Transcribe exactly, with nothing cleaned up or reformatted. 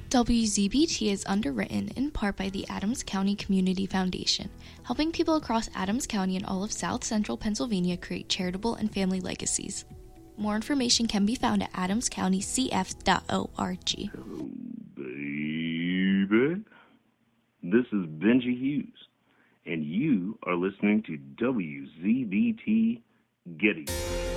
W Z B T is underwritten in part by the Adams County Community Foundation, helping people across Adams County and all of South Central Pennsylvania create charitable and family legacies. More information can be found at adams county c f dot org. Hello, baby. This is Benji Hughes, and you are listening to W Z B T Gettysburg.